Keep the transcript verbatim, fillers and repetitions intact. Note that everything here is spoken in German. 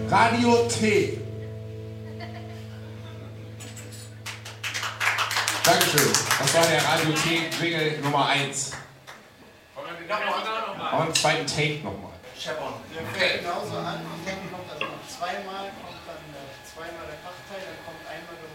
Radio T. Dankeschön. Das war der Radio T-Jingle Nummer eins. Noch einen zweiten Take nochmal. Chevron. Der fängt genauso an. Dann kommt das noch zweimal, kommt dann zweimal der Fachteil, dann kommt einmal